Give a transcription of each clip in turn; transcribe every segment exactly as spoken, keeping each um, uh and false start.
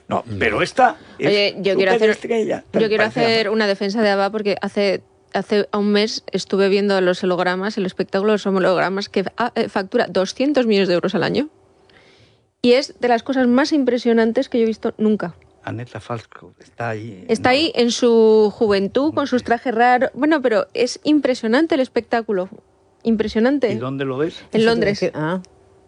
No, pero esta es Oye, yo quiero hacer, estrella. yo quiero hacer una defensa de ABBA porque hace, hace un mes estuve viendo los hologramas, el espectáculo de los hologramas que factura doscientos millones de euros al año y es de las cosas más impresionantes que yo he visto nunca. Annette Falco está ahí. Está no. ahí en su juventud, con sus trajes raros. Bueno, pero es impresionante el espectáculo. Impresionante. ¿Y dónde lo ves? En Londres. Ah.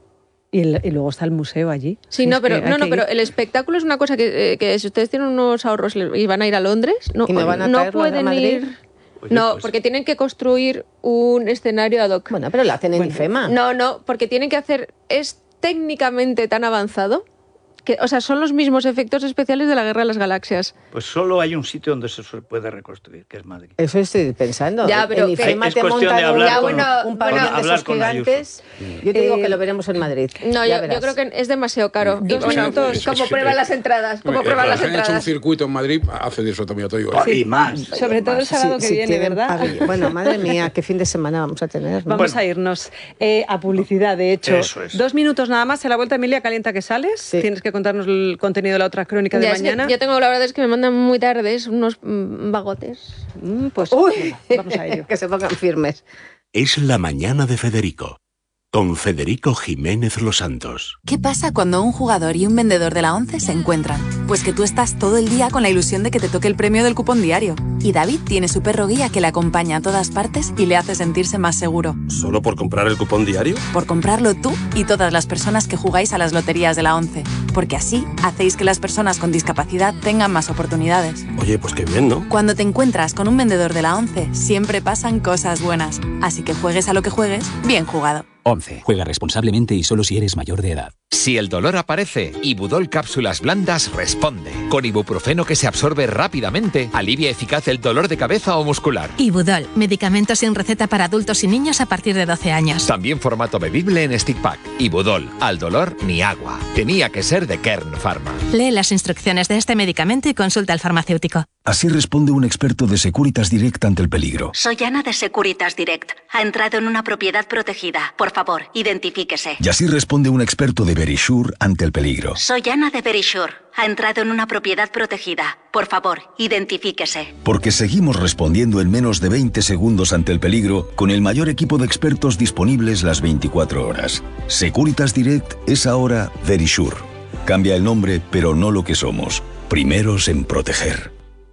¿Y, el, y luego está el museo allí. Sí, no, pero, no, no, pero el espectáculo es una cosa que, eh, que si ustedes tienen unos ahorros y van a ir a Londres, no, ¿Y me van a no pueden ir... Oye, no, pues... porque tienen que construir un escenario ad hoc. Bueno, pero lo hacen en bueno, IFEMA. No, no, porque tienen que hacer... Es técnicamente tan avanzado que, o sea, son los mismos efectos especiales de la Guerra de las Galaxias. Pues solo hay un sitio donde se puede reconstruir, que es Madrid. Eso estoy pensando. Ya, pero en IFEMA es te cuestión montan de hablar un, con, bueno, un pabellón bueno, de esos con gigantes. Ayuso. Yo te digo Eh, que lo veremos en Madrid. No, yo, yo creo que es demasiado caro. Y, bueno, minutos. como prueban las entradas, como prueban las Han hecho un entradas. circuito en Madrid, hace de eso también, te digo. Y más. Sobre todo el sábado Sí, que sí, viene, tienen ¿verdad? pabellón. Bueno, madre mía, qué fin de semana vamos a tener, ¿no? Vamos Bueno. a irnos eh, a publicidad, de hecho. Eso es. Dos minutos nada más. En la vuelta, Emilia, calienta que sales. Sí. Tienes que contarnos el contenido de la otra crónica de Ya, es que mañana. yo tengo, la verdad es que me mandan muy tardes unos mm, bagotes. Mm, pues Uy, bueno, vamos a ello. que se pongan firmes. Es la mañana de Federico, con Federico Jiménez Los Santos. ¿Qué pasa cuando un jugador y un vendedor de la ONCE se encuentran? Pues que tú estás todo el día con la ilusión de que te toque el premio del cupón diario. Y David tiene su perro guía que le acompaña a todas partes y le hace sentirse más seguro. ¿Solo por comprar el cupón diario? Por comprarlo tú y todas las personas que jugáis a las loterías de la ONCE. Porque así hacéis que las personas con discapacidad tengan más oportunidades. Oye, pues qué bien, ¿no? Cuando te encuentras con un vendedor de la ONCE, siempre pasan cosas buenas. Así que juegues a lo que juegues, bien jugado. once. Juega responsablemente y solo si eres mayor de edad. Si el dolor aparece, Ibudol Cápsulas Blandas responde. Con ibuprofeno que se absorbe rápidamente, alivia eficaz el dolor de cabeza o muscular. Ibudol, medicamento sin receta para adultos y niños a partir de doce años. También formato bebible en stick pack. Ibudol, al dolor ni agua. Tenía que ser de Kern Pharma. Lee las instrucciones de este medicamento y consulta al farmacéutico. Así responde un experto de Securitas Direct ante el peligro. Soy Ana de Securitas Direct. Ha entrado en una propiedad protegida. Por favor, identifíquese. Y así responde un experto de Verisure ante el peligro. Soy Ana de Verisure. Ha entrado en una propiedad protegida. Por favor, identifíquese. Porque seguimos respondiendo en menos de veinte segundos ante el peligro con el mayor equipo de expertos disponibles las veinticuatro horas. Securitas Direct es ahora Verisure. Cambia el nombre, pero no lo que somos. Primeros en proteger.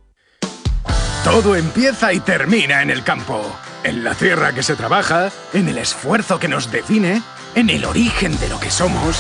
Todo empieza y termina en el campo. En la tierra que se trabaja, en el esfuerzo que nos define, en el origen de lo que somos.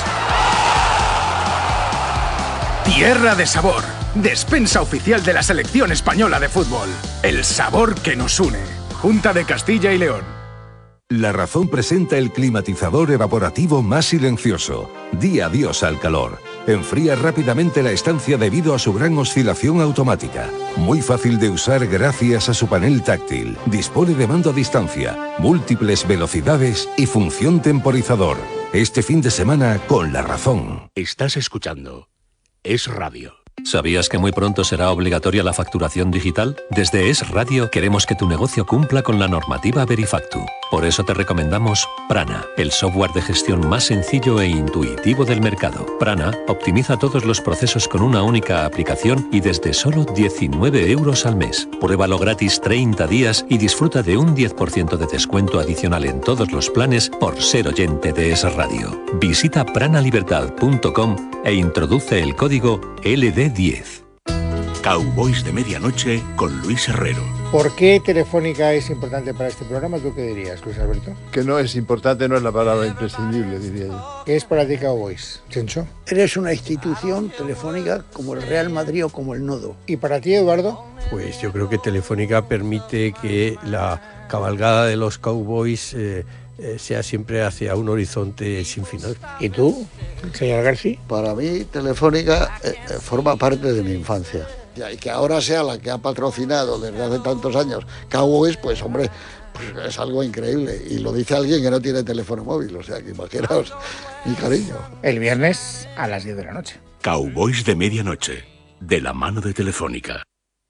Tierra de Sabor, despensa oficial de la selección española de fútbol. El sabor que nos une. Junta de Castilla y León. La Razón presenta el climatizador evaporativo más silencioso. Di adiós al calor. Enfría rápidamente la estancia debido a su gran oscilación automática. Muy fácil de usar gracias a su panel táctil. Dispone de mando a distancia, múltiples velocidades y función temporizador. Este fin de semana con La Razón. Estás escuchando Es Radio. ¿Sabías que muy pronto será obligatoria la facturación digital? Desde Es Radio queremos que tu negocio cumpla con la normativa Verifactu. Por eso te recomendamos Prana, el software de gestión más sencillo e intuitivo del mercado. Prana optimiza todos los procesos con una única aplicación y desde solo diecinueve euros al mes. Pruébalo gratis treinta días y disfruta de un diez por ciento de descuento adicional en todos los planes por ser oyente de Es Radio. Visita pranalibertad punto com e introduce el código L D diez. Cowboys de Medianoche con Luis Herrero. ¿Por qué Telefónica es importante para este programa? ¿Tú qué dirías, Luis Alberto? Que no es importante, no es la palabra imprescindible, diría yo. ¿Qué es para ti Cowboys, Chencho? Eres una institución telefónica como el Real Madrid o como el Nodo. ¿Y para ti, Eduardo? Pues yo creo que Telefónica permite que la cabalgada de los Cowboys eh, eh, sea siempre hacia un horizonte sin final. ¿Y tú, señor García? Para mí, Telefónica eh, forma parte de mi infancia. Y que ahora sea la que ha patrocinado desde hace tantos años Cowboys, pues hombre, pues es algo increíble. Y lo dice alguien que no tiene teléfono móvil, o sea que imaginaos mi cariño. El viernes a las diez de la noche. Cowboys de Medianoche, de la mano de Telefónica.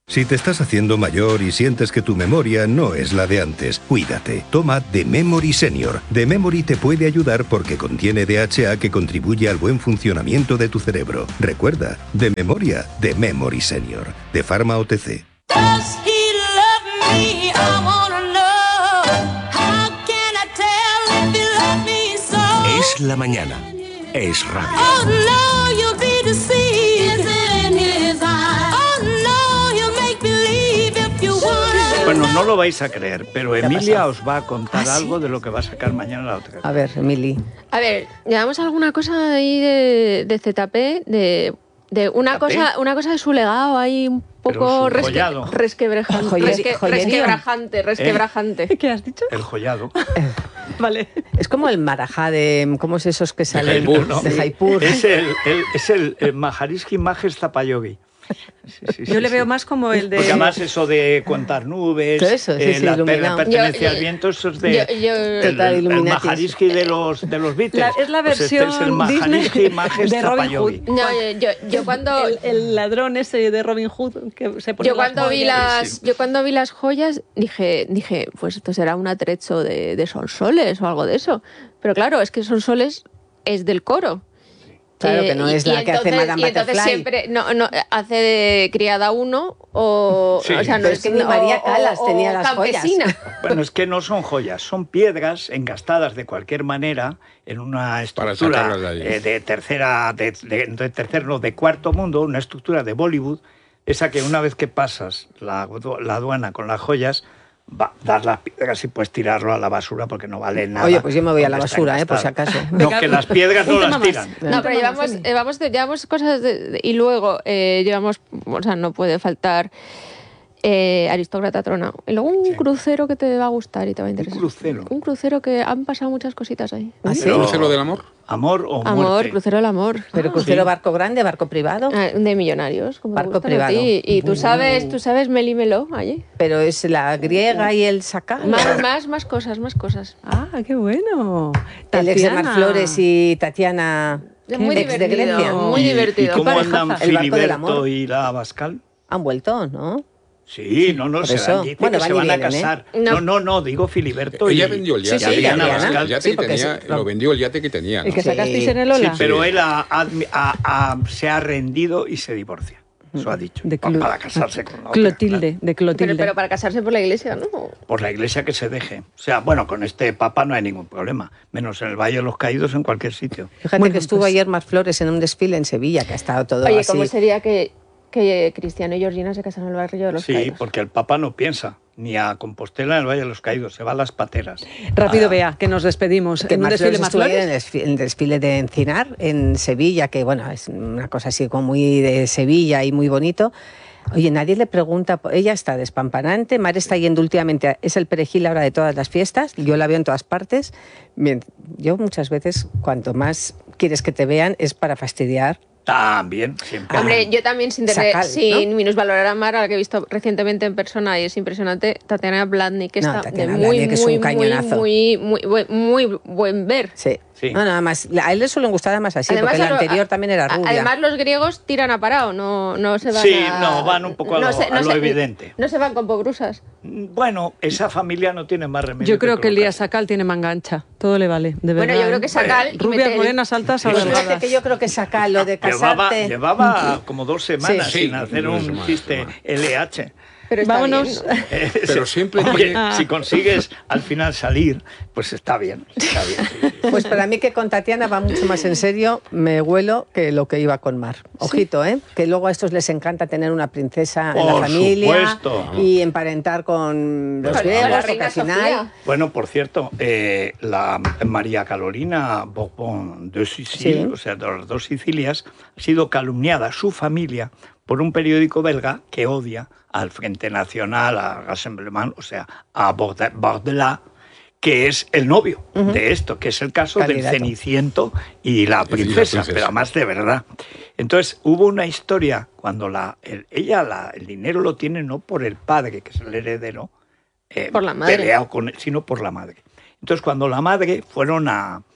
Si te estás haciendo mayor y sientes que tu memoria no es la de antes, cuídate. Toma The Memory Senior. The Memory te puede ayudar porque contiene D H A que contribuye al buen funcionamiento de tu cerebro. Recuerda, de memoria, The Memory Senior. De Pharma O T C. Es la mañana. Es radio. Bueno, no lo vais a creer, pero ¿Qué ha Emilia pasado? os va a contar ¿Ah, sí? algo de lo que va a sacar mañana la otra. A ver, Emily. A ver, llevamos alguna cosa ahí de, de Z P, de, de una ¿Z P? cosa una cosa de su legado ahí un poco Pero su resque- joyado. resquebrajante, Joye- resque- joyería. resquebrajante, resquebrajante. ¿Qué has dicho? El joyado. Vale. Es como el marajá de... ¿Cómo es esos que salen? Jaipur, ¿no? De Jaipur. Es el, el- es el, el Maharishi Mahesh Tapayogi. Sí, sí, Yo sí, le sí. veo más como el de... Porque además eso de contar nubes, Todo eso, sí, eh, sí, la, iluminado. la pertenencia Yo- al viento, eso es de yo- yo- el, Total, el, el Illuminatis. Maharishi de los, de los Beatles. La- es la Pues este versión es el Maharishi Disney Mahesh de Robin Tapayogi. Hood. No, yo, yo, yo cuando El, el ladrón ese de Robin Hood que se pone yo las cuando vi joyas. las Sí. yo cuando vi las joyas dije dije pues esto será un atrecho de, de Sonsoles o algo de eso, pero claro, es que Sonsoles es del coro. Claro, Eh, que no y- es y la que hace entonces- Madame y entonces Butterfly. siempre no, no hace de criada uno o, Sí. o sea, no Pero es que ni o- María o- Calas o tenía las joyas. campesina. Bueno, es que no son joyas, son piedras engastadas de cualquier manera en una Para estructura sacarlas de ahí. eh, de tercera, de, de, de tercer, no, de cuarto mundo, una estructura de Bollywood, esa que una vez que pasas la, la aduana con las joyas, va, das las piedras y puedes tirarlo a la basura porque no vale nada. Oye, pues yo me voy a la donde está basura, eh, por si engastado. acaso. No, que las piedras no Un las tema más. tiran. No, pero llevamos, eh, vamos de- llevamos cosas de- de- y luego eh, llevamos, o sea, no puede faltar eh, aristócrata tronado. Y luego un crucero que te va a gustar y te va a interesar. crucero? Un crucero que han pasado muchas cositas ahí. ¿Ah, sí? ¿No es lo del amor? ¿Amor o Amor, muerte? crucero del amor. Pero crucero barco grande, barco privado. Ah, de millonarios, como te Barco gustan a privado. ti. Y tú sabes, tú sabes Melímelo allí. Pero es la griega y el sacal. Más, más, más cosas, más cosas. Ah, qué bueno. El ex de Tatiana. Mar Flores y Tatiana, Muy ex de divertido, Grecia. muy ¿Y- divertido. ¿Y cómo Qué andan parejaza. El barco del Filiberto amor. y la Bascal? Han vuelto, ¿no? Sí, no, no, por se eso. dice Bueno, que se van y van a vienen, ¿eh? casar. No. No, no, no, digo Filiberto y... Ella vendió el yate. Sí, sí, Adriana Adriana. Bascal. El yate Sí, que porque tenía, es- lo vendió el yate que tenía, ¿no? El que Sí. sacasteis en el Sí, Ola. pero él ha- ha- ha- ha- se ha rendido y se divorcia. Eso ha dicho. De pa- Clo- para casarse con la otra. Clotilde, de Clotilde. Pero, pero para casarse por la iglesia, ¿no? Por la iglesia que se deje. O sea, bueno, con este papa no hay ningún problema. Menos en el Valle de los Caídos, en cualquier sitio. Fíjate Bueno, que estuvo pues- ayer Mar Flores en un desfile en Sevilla, que ha estado todo Oye, así. ¿cómo sería que, que Cristiano y Georgina se casaron en el barrio de los Sí, Caídos? porque el papa no piensa ni a Compostela en el Valle de los Caídos, se va a las pateras. Rápido, Ah, Bea, que nos despedimos. Que en un Mar desfile Flores más estuvo ayer en el flores. desfi- en el desfile de Encinar, en Sevilla, que bueno, es una cosa así como muy de Sevilla y muy bonito. Oye, nadie le pregunta, ella está despampanante, Mar está yendo últimamente, a- es el perejil ahora de todas las fiestas, yo la veo en todas partes. Bien, yo muchas veces, cuanto más quieres que te vean, es para fastidiar. También, siempre. Hombre, yo también sin, tener, Sacal, sin minusvalorar a Mar, a la que he visto recientemente en persona y es impresionante, Tatiana Blatnik, que No, está Tatiana de muy, Blatnik es un muy, muy, cañonazo. muy, muy, buen- muy buen ver. Sí. Sí. No, nada más. A él le suelen gustar además así, porque la a lo- anterior también era a- rubia. Además, los griegos tiran a parado, no, no se van Sí, a... no, van un poco a lo- a lo evidente. No se van con pobrusas. Bueno, esa familia no tiene más remedio. Yo creo que el día colocarse. Sacal tiene manga ancha. Todo le vale, de verdad. Bueno, yo creo que ¿eh? Sacal y Rubias, Metel. morenas, altas, Pues alargadas. fíjate que yo creo que saca lo de Llevaba, casarte. llevaba como dos semanas Sí. sin Sí, hacer dos un semanas, chiste semanas. L H. Pero está Vámonos. bien. Eh, Pero sí. siempre Oye, tiene- si consigues al final salir, pues está bien. Está bien, sí, sí. Pues para mí que con Tatiana va mucho más en serio, me huelo que lo que iba con Mar. Ojito, ¿eh? Que luego a estos les encanta tener una princesa en la Por familia supuesto. y emparentar con los Pues griegos, la porque reina al final... Sofía. Bueno, por cierto, eh, la María Carolina Bourbon de Sicilia, Sí. o sea, de las dos Sicilias, ha sido calumniada, su familia, por un periódico belga que odia al Frente Nacional, a Rassemblement, o sea, a Borde- Bardella, que es el novio Ujú. de esto, que es el caso Candidato. del Ceniciento y la Y la princesa, princesa. pero además de verdad. Entonces, hubo una historia cuando la, el- ella la, el dinero lo tiene no por el padre, que es el heredero, eh, Por la madre. peleado con él, sino por la madre. Entonces, cuando la madre fueron a,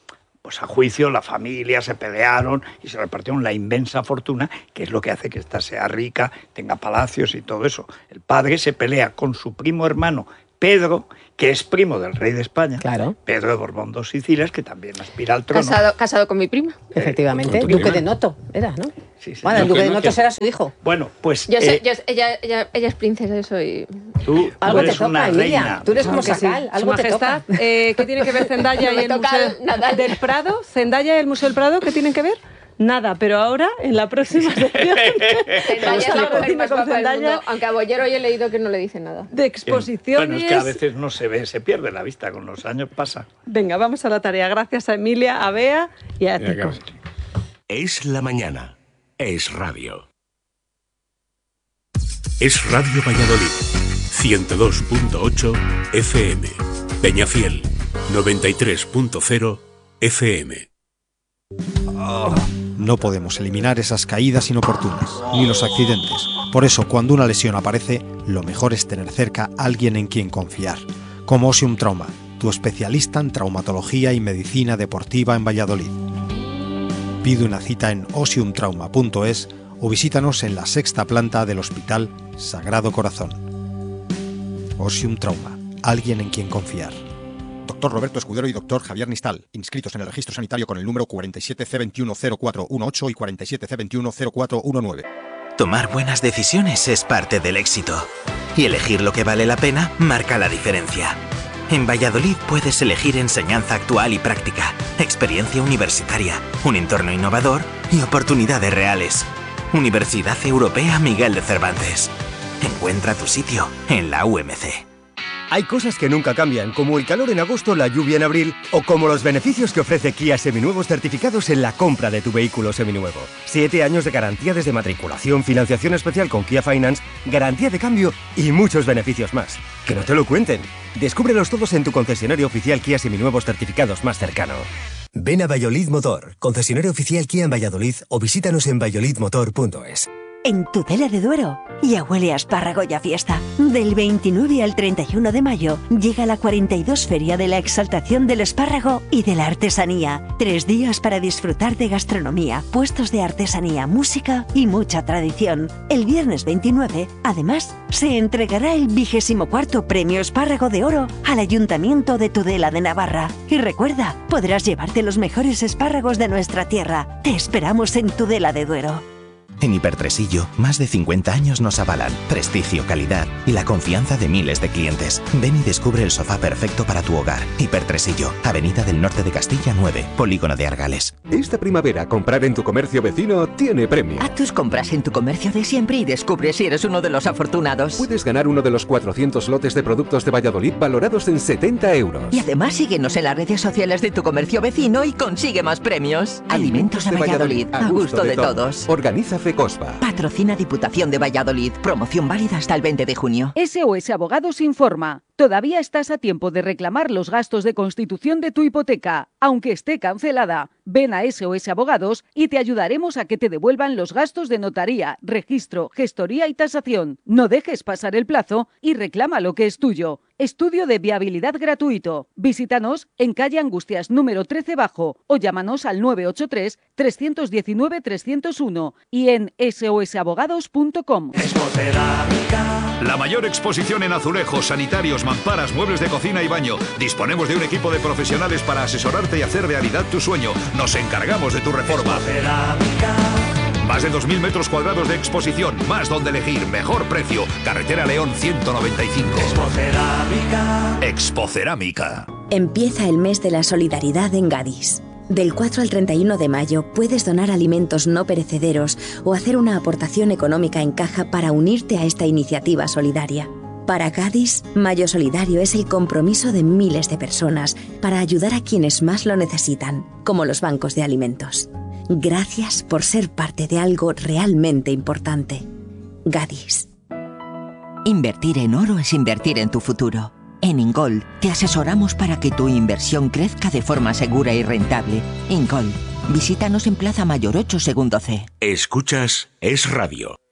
pues a juicio, la familia se pelearon y se repartieron la inmensa fortuna, que es lo que hace que ésta sea rica, tenga palacios y todo eso. El padre se pelea con su primo hermano Pedro, que es primo del rey de España, claro. Pedro de Borbón dos Sicilias, que también aspira al trono. Casado, casado con mi prima. Efectivamente, Eh, duque prima. de Noto era, ¿no? Sí, sí. Bueno, el Duque duque de de Noto Noto. será su hijo. Bueno, pues... Yo sé, eh, yo, ella, ella, ella es princesa, yo soy... tú, Algo tú te eres toca, una Emilia. reina. Tú eres como Claro que sí. Sacal, algo Su te Majestad, toca. eh, ¿qué tiene que ver Zendaya y Me el toca Museo Nadal. del Prado? ¿Zendaya y el Museo del Prado qué tienen que ver? Nada, pero ahora, en la próxima sección... Zendaya es la mujer más con guapa del Zendaya mundo, aunque a Bollero hoy he leído que no le dice nada. de exposiciones... Bueno, es que a veces no se ve, se pierde la vista, con los años pasa. Venga, vamos a la tarea. Gracias a Emilia, a Bea y a Mira, Tico. Es la mañana. Es radio. Es Radio Valladolid. ciento dos punto ocho F M. Peñafiel. noventa y tres punto cero F M. Oh, no podemos eliminar esas caídas inoportunas, ni los accidentes. Por eso, cuando una lesión aparece, lo mejor es tener cerca a alguien en quien confiar. Como Osium Trauma, tu especialista en traumatología y medicina deportiva en Valladolid. Pide una cita en osium trauma punto es o visítanos en la sexta planta del Hospital Sagrado Corazón. Osium Trauma, alguien en quien confiar. Doctor Roberto Escudero y doctor Javier Nistal, inscritos en el registro sanitario con el número cuarenta y siete C veintiuno cero cuatro dieciocho y cuarenta y siete C veintiuno cero cuatro diecinueve. Tomar buenas decisiones es parte del éxito. Y elegir lo que vale la pena marca la diferencia. En Valladolid puedes elegir enseñanza actual y práctica, experiencia universitaria, un entorno innovador y oportunidades reales. Universidad Europea Miguel de Cervantes. Encuentra tu sitio en la U M C. Hay cosas que nunca cambian, como el calor en agosto, la lluvia en abril, o como los beneficios que ofrece Kia Seminuevos certificados en la compra de tu vehículo seminuevo. Siete años de garantía desde matriculación, financiación especial con Kia Finance, garantía de cambio y muchos beneficios más. Que no te lo cuenten. Descúbrelos todos en tu concesionario oficial Kia Seminuevos certificados más cercano. Ven a Valladolid Motor, concesionario oficial Kia en Valladolid, o visítanos en valladolid motor punto es. En Tudela de Duero ya huele a espárrago y a fiesta. Del veintinueve al treinta y uno de mayo llega la cuarenta y dos Feria de la Exaltación del Espárrago y de la Artesanía. Tres días para disfrutar de gastronomía, puestos de artesanía, música y mucha tradición. El viernes veintinueve, además, se entregará el vigésimo cuarto Premio Espárrago de Oro al Ayuntamiento de Tudela de Navarra. Y recuerda, podrás llevarte los mejores espárragos de nuestra tierra. Te esperamos en Tudela de Duero. En Hipertresillo, más de cincuenta años nos avalan prestigio, calidad y la confianza de miles de clientes. Ven y descubre el sofá perfecto para tu hogar. Hipertresillo, Avenida del Norte de Castilla nueve, Polígono de Argales. Esta primavera, comprar en tu comercio vecino tiene premio. Haz tus compras en tu comercio de siempre y descubre si eres uno de los afortunados. Puedes ganar uno de los cuatrocientos lotes de productos de Valladolid valorados en setenta euros. Y además síguenos en las redes sociales de tu comercio vecino y consigue más premios. Alimentos de Valladolid, a gusto de todos. Organiza FECOSPA. Patrocina Diputación de Valladolid. Promoción válida hasta el veinte de junio. S O S Abogados informa. Todavía estás a tiempo de reclamar los gastos de constitución de tu hipoteca, aunque esté cancelada. Ven a S O S Abogados y te ayudaremos a que te devuelvan los gastos de notaría, registro, gestoría y tasación. No dejes pasar el plazo y reclama lo que es tuyo. Estudio de viabilidad gratuito. Visítanos en calle Angustias número trece bajo o llámanos al nueve ocho tres, tres uno nueve, tres cero uno y en s o s abogados punto com. La mayor exposición en azulejos, sanitarios, mamparas, muebles de cocina y baño. Disponemos de un equipo de profesionales para asesorarte y hacer realidad tu sueño. Nos encargamos de tu reforma. Más de dos mil metros cuadrados de exposición, más donde elegir, mejor precio. Carretera León ciento noventa y cinco. Expocerámica. Expocerámica. Empieza el mes de la solidaridad en Gadis. Del cuatro al treinta y uno de mayo puedes donar alimentos no perecederos o hacer una aportación económica en caja para unirte a esta iniciativa solidaria. Para Gadis, Mayo Solidario es el compromiso de miles de personas para ayudar a quienes más lo necesitan, como los bancos de alimentos. Gracias por ser parte de algo realmente importante. Gadis. Invertir en oro es invertir en tu futuro. En Ingold te asesoramos para que tu inversión crezca de forma segura y rentable. Ingold, visítanos en Plaza Mayor ocho, segundo C. Escuchas Es Radio.